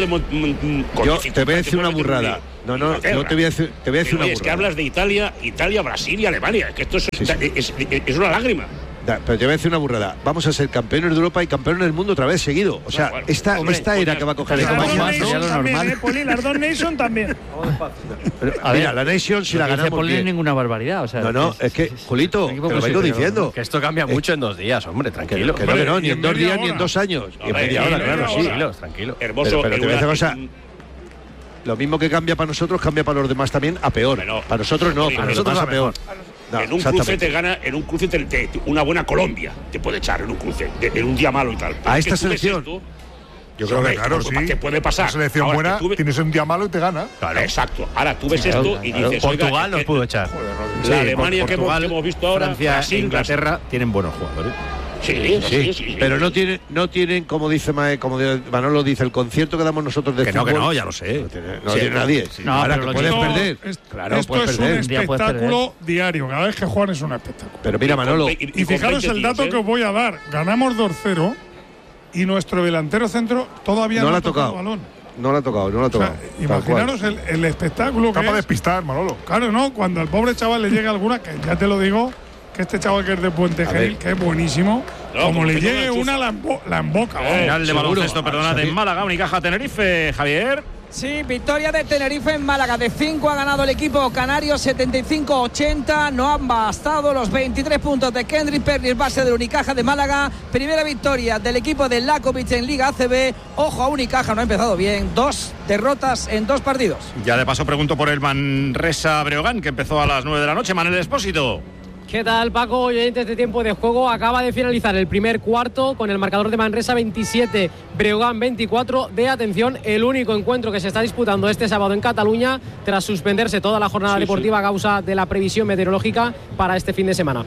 Yo te voy a decir una burrada. No, yo te voy a decir una burrada. Es que hablas de Italia, Brasil y Alemania. Que esto es una lágrima. Pero te voy a decir una burrada. Vamos a ser campeones de Europa y campeones del mundo otra vez seguido. O sea, esta era que va a coger Las el dos más, Nations ¿no? también, Poli, las dos Nations también. Mira, la Nation si la ganamos Poli, bien. es ninguna barbaridad. O sea, No, es que, Julito, te lo vengo diciendo. Que esto cambia mucho en 2 días, hombre, tranquilo. Que no, ni en 2 días ni en 2 años. Y en media hora, claro, sí. Tranquilo. Hermoso. Pero te voy a decir una cosa. Lo mismo que cambia para nosotros, cambia para los demás también a peor. Bueno, para nosotros no, para los demás a peor. No, en un cruce te gana, en un cruce una buena Colombia te puede echar en un cruce, en un día malo y tal. Pero A es que esta tú ves selección. esto, Yo creo que claro, sí. ¿qué puede pasar? Una selección Ahora, buena, que tienes un día malo y te gana. Claro. Exacto. Ahora tú ves esto y dices, Portugal nos pudo echar. La Alemania que Portugal, hemos visto ahora, Francia Brasil, e Inglaterra tienen buenos jugadores. Sí. Pero no tienen, como dice Manolo dice, el concierto que damos nosotros de Que fútbol. no, ya lo sé. No tiene nadie. No, Ahora pero que lo puedes que- perder. Claro, Esto puedes es un perder. día puedes espectáculo diario. Cada vez que juegan es un espectáculo. Pero mira, Manolo, Y fijaros el dato que os voy a dar. Ganamos 2-0 y nuestro delantero centro todavía no no la ha ha tocado tocado. el balón. No lo ha tocado. O sea, imaginaros el espectáculo que Capaz de es. despistar, Manolo. Claro, ¿no? Cuando al pobre chaval le llega alguna, que ya te lo digo, que este chaval que es de Puente A Genil, ver. que es buenísimo, No, como como le que llegue no la una, la emboca. vamos. Final de seguro. baloncesto, perdonad, en Málaga, Unicaja Tenerife, Javier. Sí, victoria de Tenerife en Málaga. De 5 ha ganado el equipo canario, 75-80. No han bastado los 23 puntos de Kendrick Pernis, base del Unicaja de Málaga. Primera victoria del equipo de Lakovic en Liga ACB. Ojo a Unicaja, no ha empezado bien. 2 derrotas en 2 partidos. Ya de paso pregunto por el Manresa Breogán, que empezó a las 9 de la noche. Manuel Expósito. ¿Qué tal, Paco? Oyentes de tiempo de juego, acaba de finalizar el primer cuarto con el marcador de Manresa 27, Breogán 24. De atención, el único encuentro que se está disputando este sábado en Cataluña tras suspenderse toda la jornada deportiva a causa de la previsión meteorológica para este fin de semana.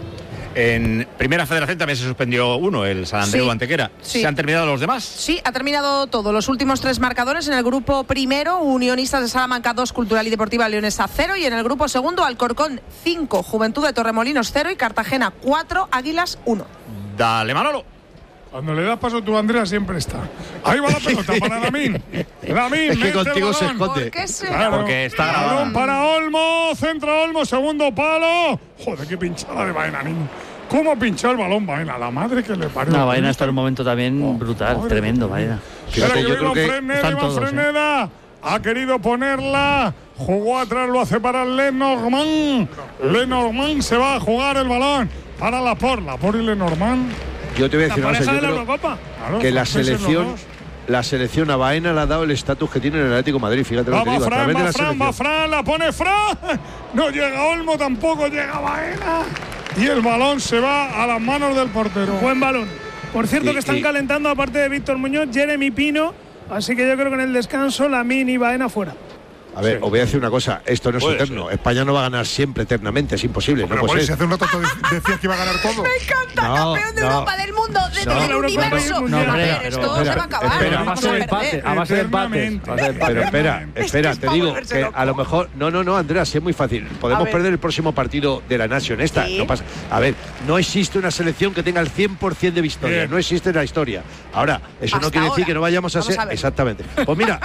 En Primera Federación también se suspendió uno, el San Andreu Sí, Antequera. sí. ¿Se han terminado los demás? Sí, ha terminado todo. Los últimos 3 marcadores en el grupo primero, Unionistas de Salamanca 2, Cultural y Deportiva Leonesa 0. Y en el grupo segundo, Alcorcón 5, Juventud de Torremolinos 0 y Cartagena 4, Águilas 1. Dale, Manolo. Cuando le das paso tú, Andrea, siempre está. Ahí va la pelota para Lamine. Lamine, Es que mete el contigo se balón. esconde. ¿Por qué será? Claro. Porque está grabado. Balón para Olmo, centro Olmo, segundo palo. Joder, qué pinchada de Baena, niño. ¿Cómo pinchó el balón Baena? La madre que le parió. No, Baena está en un momento también brutal, madre. tremendo, Baena. Espera, que yo viene creo que Fresneda, están Iván todos, Fresneda. Ha querido ponerla. Jugó atrás, lo hace para Lenormand. Lenormand se va a jugar el balón para Laporte. Laporte y Lenormand. yo te voy a La decir una cosa. pareja de Yo la creo Eurocopa. Claro, que la franceses los selección, dos. la selección a Baena le ha dado el estatus que tiene en el Atlético de Madrid. Fíjate lo que Va digo, a Fran, través de va la Fran, selección. va Fran, la pone Fran. No llega Olmo, tampoco llega Baena. Y el balón se va a las manos del portero. Buen balón. Por cierto, Y- que están y- calentando, aparte de Víctor Muñoz, Jeremy Pino. Así que yo creo que en el descanso, Lamine y Baena fuera. A ver, os voy a decir una cosa. Esto no es Puede eterno. ser. España no va a ganar siempre eternamente. Es imposible. Pero no puede si ser. hace un rato te decías que iba a ganar todo. Me encanta, No, campeón de no. Europa, del mundo, del No, universo. no, a espera, ver, pero esto se espera, va a acabar. espera, no a base vamos de a perder. empate, a base de empates. Eternamente. a base de empates. Pero espera, Es que espera, es te pa' digo volverse que loco. a lo mejor. No, Andrea, sí es muy fácil. Podemos ver. perder el próximo partido de la Nation. Esta Sí. no pasa. A ver, no existe una selección que tenga el 100% de victoria. Bien. No existe en la historia. Ahora, eso no Hasta quiere decir ahora. que no vayamos a Vamos ser. a ver. Exactamente. Pues mira,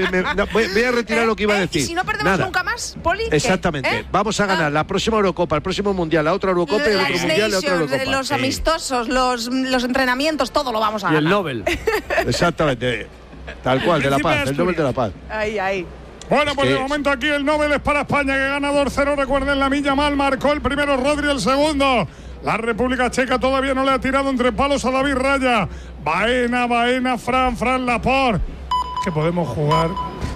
voy a retirar lo que iba a decir. ¿Y si no perdemos Nada. nunca más, Poli? ¿qué? Exactamente. ¿Eh? Vamos a ganar la próxima Eurocopa, el próximo Mundial, la otra Eurocopa y el otro Las Mundial y la otra Nations, Eurocopa. los amistosos, los entrenamientos, todo lo vamos a Y ganar. el Nobel. Exactamente. Tal cual, de la Príncipe de paz, el Nobel de la paz. Ahí, ahí. Bueno, pues que- de momento aquí el Nobel es para España, que gana 2-0. Recuerden, la Milla Mal marcó el primero, Rodri el segundo. La República Checa todavía no le ha tirado entre palos a David Raya. Baena, Fran Laporte. Que podemos jugar.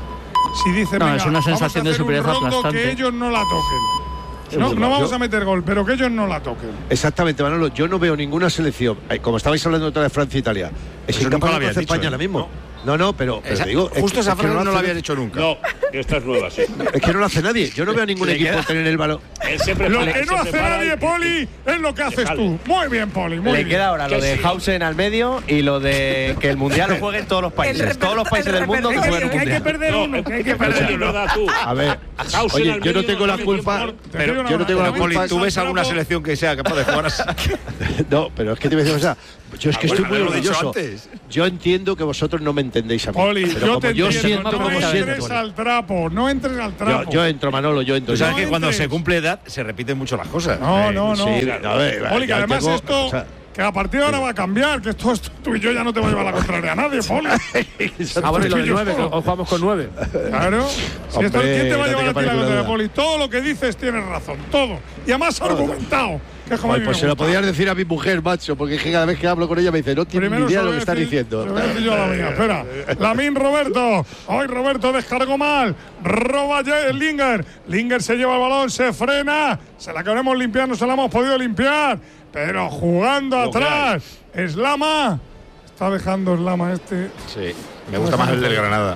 Si dicen, no, es una sensación de superioridad aplastante. Que ellos no la toquen. No vamos a meter gol, pero que ellos no la toquen. Exactamente, Manolo. Yo no veo ninguna selección, como estabais hablando otra vez, Francia e Italia. Es incapaz de hacer España ahora mismo. No, pero te digo, justo esa frase no lo había habían hecho nunca. No, esta es nueva, sí. Es que no lo hace nadie. Yo no veo a ningún equipo tener el balón. Lo que no hace nadie, Poli, es lo que haces tú. Muy bien, Poli, muy bien. Le queda ahora lo de Hausen al medio y lo de que el Mundial lo jueguen todos los países. Todos los países del mundo que jueguen un Mundial. Hay que perder uno, que hay que perder uno. A ver, oye, yo no tengo la culpa. Pero yo no tengo la culpa. ¿Tú ves alguna selección que sea capaz de jugar así? No, pero es que te voy a decir, o sea, yo es que estoy muy orgulloso. Yo entiendo que vosotros no me entendéis a mí. Poli, yo te entiendo, no siento. entres al trapo, no entres al trapo. Yo entro, Manolo, yo entro. Tú sabes que cuando se cumple edad se repiten mucho las cosas. No. Sí, a ver, Poli, que además esto, que a partir de ahora va a cambiar, que esto tú y yo ya no te va a llevar la contraria a nadie, Poli. Bueno, y lo del 9, que hoy jugamos con 9. Claro. Si esto, ¿quién te va a llevar a ti la contraria, Poli? Todo lo que dices tienes razón, todo. Y además argumentado. Pues se lo podías decir a mi mujer, macho, porque es que cada vez que hablo con ella me dice, no tiene ni idea de lo que estás diciendo. Yo la mía, espera. Lamine Roberto. Hoy Roberto descargó mal. Roba Linger. Linger se lleva el balón, se frena. Se la queremos limpiar, no se la hemos podido limpiar. Pero jugando atrás. Slama. Está dejando Slama este. Sí, me gusta más el del Granada.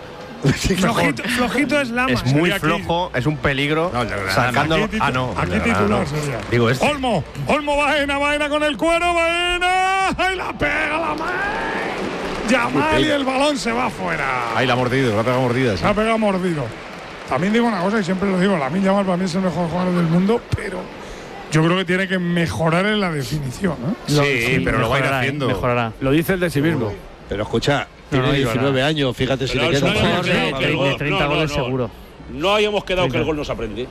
Flojito es Lama. Es muy flojo, es un peligro. Sacándolo. Aquí titular sería. Digo este. Olmo Baena con el cuero, Baena. ¡Ay, la pega la mano! Yamal y el balón se va afuera. Ahí la ha mordido, la ha pegado mordida. La ha pegado mordido. También digo una cosa y siempre lo digo, Lamine Yamal para mí es el mejor jugador del mundo, pero yo creo que tiene que mejorar en la definición, ¿no? Sí, pero lo va a ir haciendo. Mejorará. Lo dice el de sí mismo. Pero escucha, tiene 19 años, fíjate si le queda un jugador de 30 goles seguro. No habíamos quedado que el gol no se aprende.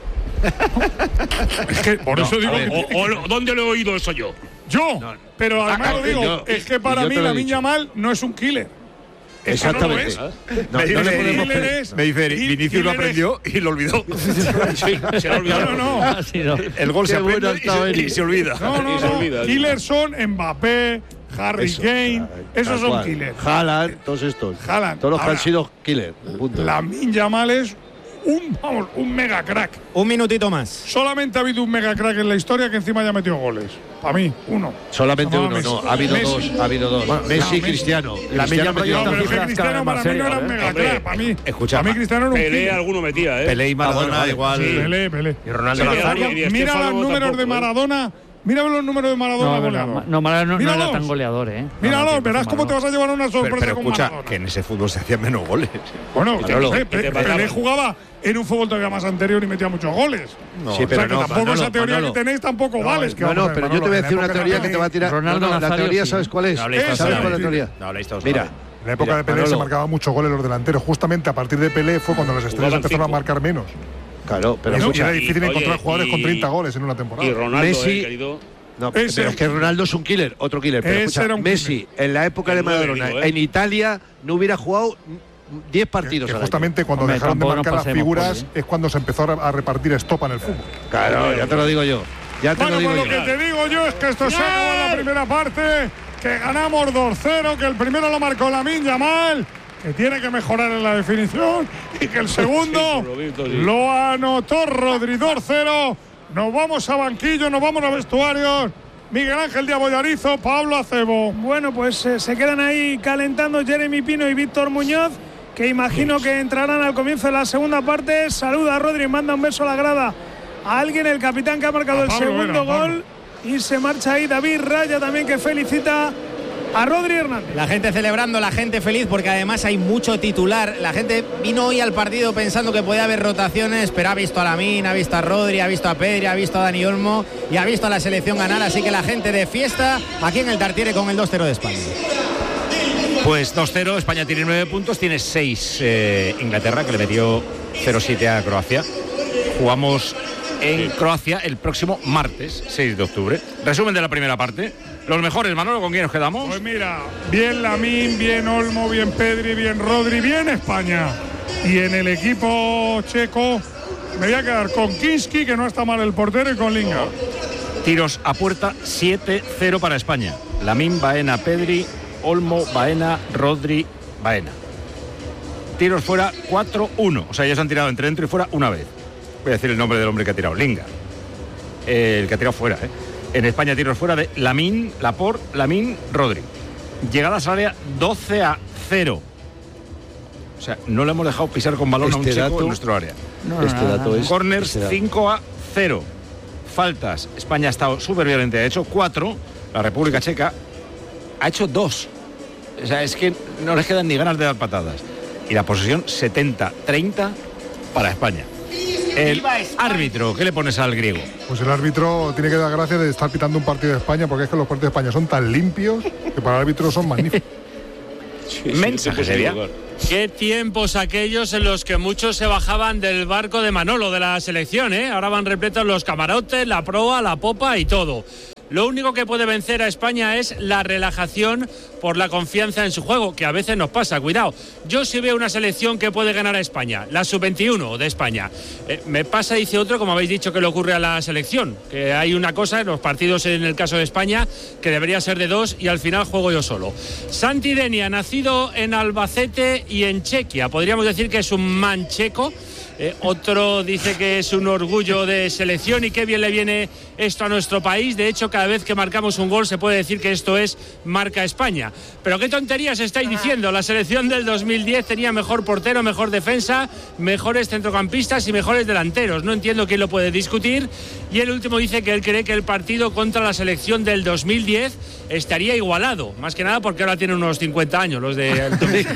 Es que por eso digo que ¿dónde lo he oído eso yo? Pero además lo digo, es que para mí Lamine Yamal no es un killer. Exactamente. Me dice, Vinicius lo aprendió y lo olvidó. Se lo olvidó. El gol se aprende y se olvida. No. Killers son Mbappé, Harry Kane, esos son killers. Haaland, todos estos. Todos los que han sido killers. Lamine Yamal es un mega crack. Un minutito más. Solamente ha habido un mega crack en la historia que encima ya metió goles. Para mí, uno. Solamente uno, no. Ha habido dos. Bueno, Messi y Cristiano. Cristiano metió pero Cristiano para mí no era un mega crack. Para mí Cristiano era un Pelé alguno metía, Pelé y Maradona igual. Pelé. Y Ronaldo Nazario. Mira los números de Maradona. Mira los números de Maradona goleador. No, Maradona no era tan goleador, ¿eh? Míralo, verás cómo te vas a llevar una sorpresa pero con escucha, Maradona. que en ese fútbol se hacían menos goles. Bueno, Pelé jugaba en un fútbol todavía más anterior y metía muchos goles. Sí, pero que tampoco esa teoría que tenéis tampoco vale. No, pero yo te voy a decir una teoría que te va a tirar. Ronaldo la teoría, ¿sabes cuál es? ¿Sabes cuál es la teoría? Mira. En la época de Pelé se marcaban muchos goles los delanteros. Justamente a partir de Pelé fue cuando las estrellas empezaron a marcar menos. Claro, pero era difícil encontrar jugadores con 30 goles en una temporada. Y Ronaldo, Messi. No, pero es que Ronaldo es un killer, otro killer. Pero escucha, Messi, en la época de Maradona, en Italia, no hubiera jugado 10 partidos. Que justamente cuando dejaron de marcar las figuras es cuando se empezó a repartir estopa en el fútbol. Claro, ya te lo digo yo. Lo que te digo yo es que esto se acabó en la primera parte, que ganamos 2-0, que el primero lo marcó Lamine Yamal, que tiene que mejorar en la definición, y que el segundo lo anotó Rodri. 2-0. Nos vamos a banquillo, nos vamos a vestuarios. Miguel Ángel de Abollarizo, Pablo Acebo. Bueno, pues se quedan ahí calentando Jeremy Pino y Víctor Muñoz, que imagino que entrarán al comienzo de la segunda parte. Saluda a Rodri, manda un beso a la grada a alguien, el capitán que ha marcado el segundo gol. Y se marcha ahí David Raya también, que felicita a Rodri Hernández. La gente celebrando, la gente feliz, porque además hay mucho titular. La gente vino hoy al partido pensando que podía haber rotaciones, pero ha visto a Lamine, ha visto a Rodri, ha visto a Pedri, ha visto a Dani Olmo y ha visto a la selección ganar. Así que la gente de fiesta aquí en el Tartiere con el 2-0 de España. Pues 2-0, España tiene 9 puntos, tiene 6 Inglaterra, que le metió 0-7 a Croacia. Jugamos en Croacia el próximo martes, 6 de octubre. Resumen de la primera parte. Los mejores, Manolo, ¿con quién nos quedamos? Pues mira, bien Lamine, bien Olmo, bien Pedri, bien Rodri, bien España. Y en el equipo checo me voy a quedar con Kinski, que no está mal el portero, y con Lingard. Tiros a puerta 7-0 para España. Lamine, Baena, Pedri, Olmo, Baena, Rodri, Baena. Tiros fuera 4-1. O sea, ya se han tirado entre dentro y fuera una vez. Voy a decir el nombre del hombre que ha tirado, Lingard. El que ha tirado fuera, ¿eh? En España tiros fuera de Lamine, Laporte, Lamine, Rodri. Llegadas al área 12-0. O sea, no le hemos dejado pisar con balón a un checo en nuestro área. Dato es... Corners 5-0. Faltas. España ha estado súper violenta. Ha hecho 4. La República Checa ha hecho 2. O sea, es que no les quedan ni ganas de dar patadas. Y la posesión 70-30 para España. El árbitro, ¿qué le pones al griego? Pues el árbitro tiene que dar gracias de estar pitando un partido de España, porque es que los partidos de España son tan limpios que para el árbitro son magníficos. Mensaje sería. Qué tiempos aquellos en los que muchos se bajaban del barco de Manolo, de la selección, ¿eh? Ahora van repletos los camarotes, la proa, la popa y todo. Lo único que puede vencer a España es la relajación por la confianza en su juego, que a veces nos pasa, cuidado. Yo sí veo una selección que puede ganar a España, la sub-21 de España. Me pasa, dice otro, como habéis dicho, que le ocurre a la selección, que hay una cosa en los partidos, en el caso de España, que debería ser de 2 y al final juego yo solo. Santi Denia, nacido en Albacete y en Chequia, podríamos decir que es un mancheco. Otro dice que es un orgullo de selección y qué bien le viene esto a nuestro país. De hecho, cada vez que marcamos un gol se puede decir que esto es marca España. Pero qué tonterías estáis diciendo. La selección del 2010 tenía mejor portero, mejor defensa, mejores centrocampistas y mejores delanteros. No entiendo quién lo puede discutir. Y el último dice que él cree que el partido contra la selección del 2010 estaría igualado. Más que nada porque ahora tienen unos 50 años los de...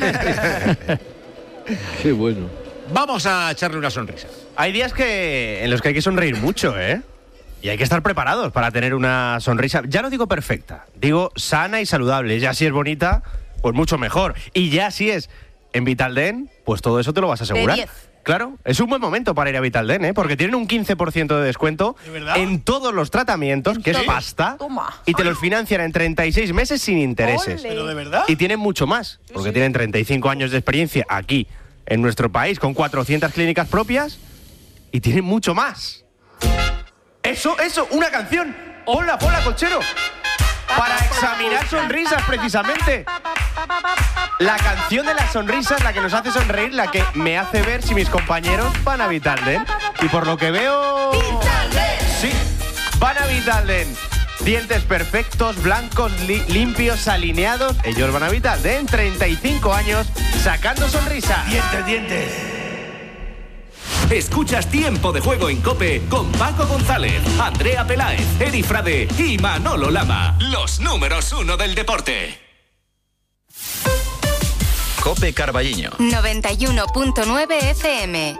Qué bueno. Vamos a echarle una sonrisa. Hay días en los que hay que sonreír mucho, ¿eh? Y hay que estar preparados para tener una sonrisa, ya no digo perfecta, digo sana y saludable. Ya si es bonita, pues mucho mejor. Y ya si es en Vitalden, pues todo eso te lo vas a asegurar. De 10. Claro, es un buen momento para ir a Vitalden, ¿eh? Porque tienen un 15% de descuento en todos los tratamientos, que es pasta. Toma. Y te los financian en 36 meses sin intereses. Ole. ¿Pero de verdad? Y tienen mucho más, porque tienen 35 años de experiencia aquí, en nuestro país, con 400 clínicas propias, y tienen mucho más. Eso, una canción. Ponla, Colchero. Para examinar sonrisas, precisamente. La canción de las sonrisas, la que nos hace sonreír, la que me hace ver si mis compañeros van a Vitalden. Y por lo que veo... ¡Vitalden! Sí, van a Vitalden. Dientes perfectos, blancos, limpios, alineados. Ellos van a Vitalden, 35 años, sacando sonrisa. Dientes. Escuchas Tiempo de Juego en COPE con Paco González, Andrea Peláez, Eri Frade y Manolo Lama. Los números 1 del deporte. COPE Carballiño 91.9 FM.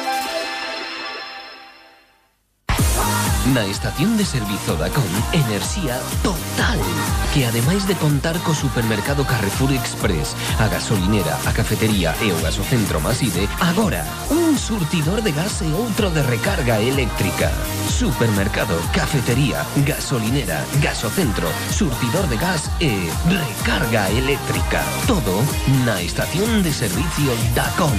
Na estación de servizo Dacon, enerxía total, que ademais de contar co supermercado Carrefour Express, a gasolinera, a cafetería e o gasocentro Maside, agora un surtidor de gas e outro de recarga eléctrica. Supermercado, cafetería, gasolinera, gasocentro, surtidor de gas e recarga eléctrica. Todo na estación de servicio Dacon.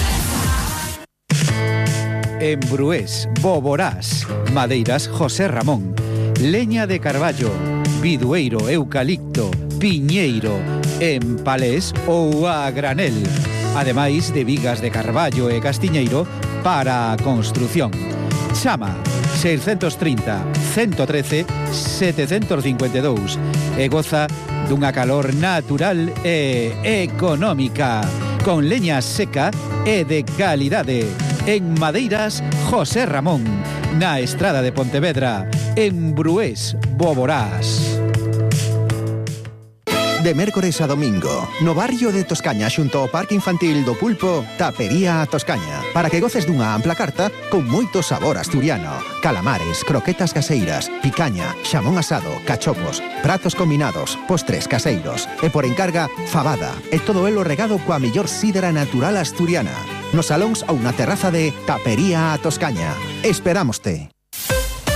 En Brués, Boborás, Madeiras José Ramón, leña de carballo, bidueiro, eucalipto, piñeiro, en palés ou a granel, ademais de vigas de carballo e castiñeiro para a construción. Chama 630 113 752 e goza dunha calor natural e económica, con leña seca e de calidade. En Madeiras José Ramón, na Estrada de Pontevedra, en Brués, Boborás. De mércores a domingo, no barrio de Toscaña xunto ao Parque Infantil do Pulpo, Tapería a Toscaña, para que goces dunha ampla carta con moito sabor asturiano. Calamares, croquetas caseiras, picaña, xamón asado, cachopos, pratos combinados, postres caseiros e por encarga, fabada e todo elo regado coa mellor sidra natural asturiana. Nos salóns ou na terraza de Tapería a Toscaña. Esperámoste.